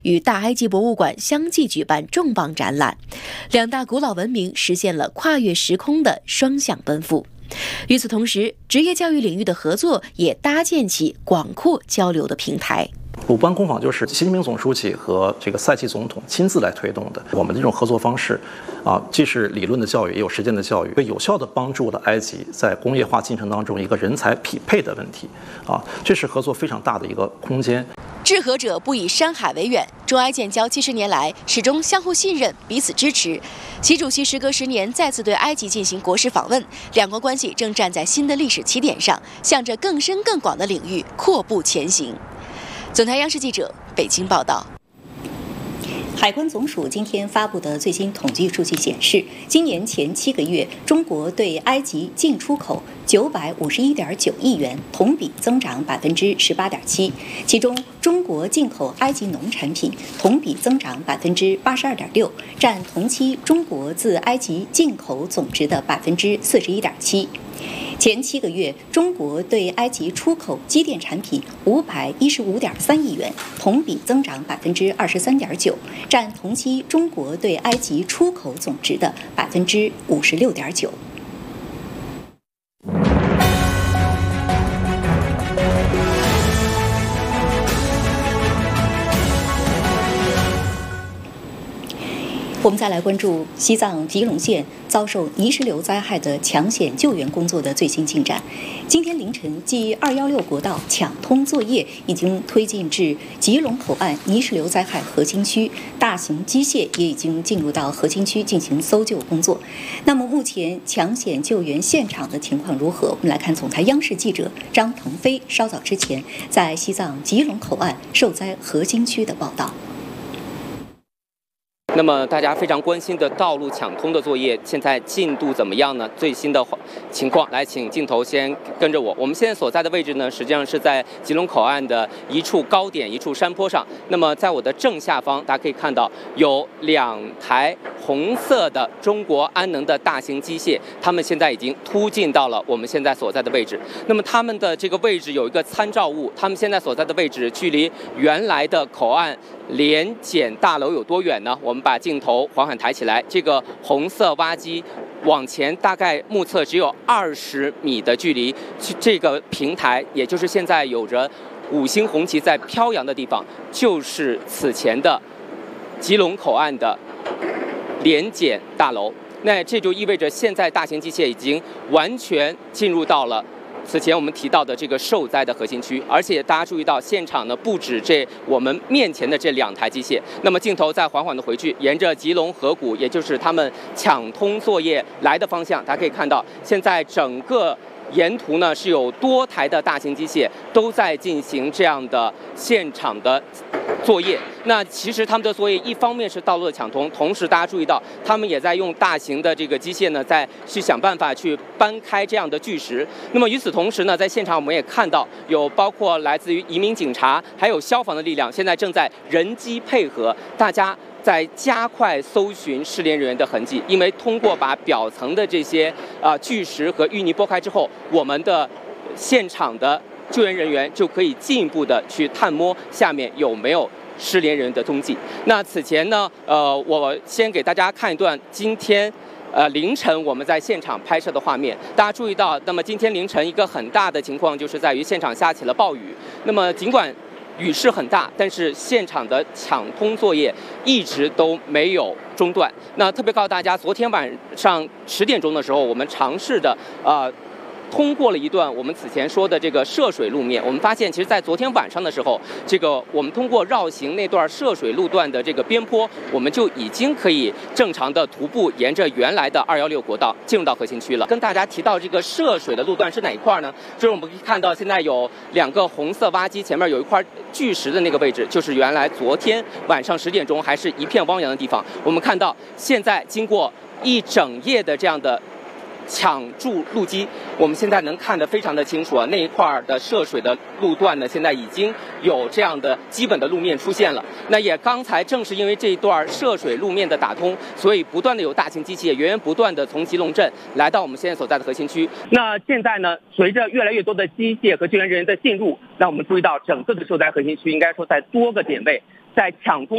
与大埃及博物馆相继举办重磅展览，两大古老文明实现了跨越时空的双向奔赴。与此同时，职业教育领域的合作也搭建起广阔交流的平台。 鲁班工坊就是习近平总书记和这个赛季总统亲自来推动的。我们这种合作方式，既是理论的教育，也有实践的教育，有效地帮助了埃及在工业化进程当中一个人才匹配的问题。这是合作非常大的一个空间。 治和者不以山海为远，中埃建交70年来始终相互信任，彼此支持。习主席时隔10年再次对埃及进行国事访问，两国关系正站在新的历史起点上，向着更深更广的领域阔步前行。总台央视记者北京报道。 海关总署今天发布的最新统计数据显示，今年前7个月，中国对埃及进出口951.9亿元，同比增长18.7%。其中，中国进口埃及农产品同比增长82.6%，占同期中国自埃及进口总值的41.7%。前7个月，中国对埃及出口机电产品515.3亿元，同比增长23.9%，占同期中国对埃及出口总值的56.9%。我们再来关注西藏吉隆县遭受泥石流灾害的抢险救援工作的最新进展。今天凌晨，G216国道抢通作业已经推进至吉隆口岸泥石流灾害核心区，大型机械也已经进入到核心区进行搜救工作。那么目前抢险救援现场的情况如何？我们来看总台央视记者张腾飞稍早之前在西藏吉隆口岸受灾核心区的报道。 那么大家非常关心的道路抢通的作业，现在进度怎么样呢？最新的情况，来，请镜头先跟着我。我们现在所在的位置呢，实际上是在吉隆口岸的一处高点、一处山坡上。那么在我的正下方，大家可以看到有2台红色的中国安能的大型机械，它们现在已经突进到了我们现在所在的位置。那么它们的这个位置有一个参照物，它们现在所在的位置距离原来的口岸联检大楼有多远呢？我们把镜头缓缓抬起来，这个红色挖机往前大概目测只有20米的距离，这个平台也就是现在有着5星红旗在飘扬的地方，就是此前的吉隆口岸的联检大楼。那这就意味着现在大型机械已经完全进入到了此前我们提到的这个受灾的核心区，而且大家注意到现场呢不止我们面前的这2台机械。那么镜头再缓缓的回去，沿着吉隆河谷，也就是他们抢通作业来的方向，大家可以看到，现在整个沿途呢是有多台的大型机械都在进行这样的现场的作业。那其实他们的作业一方面是道路的抢通，同时大家注意到他们也在用大型的这个机械呢，在去想办法去搬开这样的巨石。那么与此同时呢，在现场我们也看到有包括来自于移民警察还有消防的力量，现在正在人机配合，大家在加快搜寻失联人员的痕迹。因为通过把表层的这些巨石和淤泥拨开之后，我们的现场的救援人员就可以进一步的去探摸下面有没有失联人的踪迹。那此前呢，我先给大家看一段今天凌晨我们在现场拍摄的画面。大家注意到，那么今天凌晨一个很大的情况就是在于现场下起了暴雨。那么尽管雨势很大，但是现场的抢通作业一直都没有中断。那特别告诉大家，昨天晚上10点钟的时候，我们尝试的通过了一段我们此前说的这个涉水路面。我们发现，其实在昨天晚上的时候，这个我们通过绕行那段涉水路段的这个边坡，我们就已经可以正常的徒步沿着原来的216国道进入到核心区了。跟大家提到这个涉水的路段是哪一块呢？就是我们可以看到现在有2个红色挖机，前面有一块巨石的那个位置，就是原来昨天晚上10点钟还是一片汪洋的地方。我们看到现在经过一整夜的这样的抢筑路基，我们现在能看得非常的清楚啊，那一块的涉水的路段呢，现在已经有这样的基本的路面出现了。那也刚才正是因为这一段涉水路面的打通，所以不断的有大型机器源源不断的从吉隆镇来到我们现在所在的核心区。那现在呢，随着越来越多的机械和救援人员的进入，那我们注意到整个的受灾核心区应该说在多个点位在抢通